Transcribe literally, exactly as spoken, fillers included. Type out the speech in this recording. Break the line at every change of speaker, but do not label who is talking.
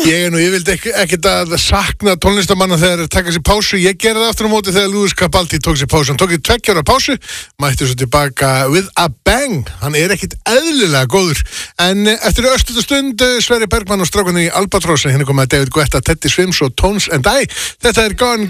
Ég er nú yfirleitt ekki, ekkert að sakna tónlistamanna þegar þeir taka sér pásu. Ég gerði það aftur á móti þegar Lewis Capaldi tók sér pásu. Hann tók sér tveggja ára pásu, mætti svo tilbaka with a bang. Hann er ekkert eðlilega góður. En eftir örstuðu stund, Sverrir Bergmann og strákunni í Albatross, hérna koma David Guetta, Teddy Swims og Tones and I. Þetta er Gone